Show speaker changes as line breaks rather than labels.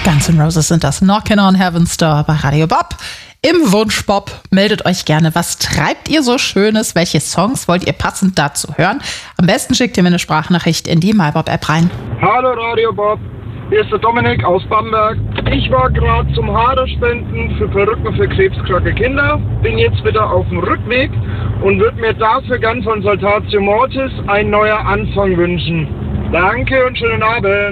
Guns N' Roses sind das. Knockin' on Heaven's Door bei Radio Bob. Im Wunschbob meldet euch gerne. Was treibt ihr so Schönes? Welche Songs wollt ihr passend dazu hören? Am besten schickt ihr mir eine Sprachnachricht in die MyBob-App rein.
Hallo Radio Bob, hier ist der Dominik aus Bamberg. Ich war gerade zum Haderspenden für Perücken für krebskranke Kinder. Bin jetzt wieder auf dem Rückweg und würde mir dafür gern von Saltatio Mortis ein neuer Anfang wünschen. Danke und schönen Abend.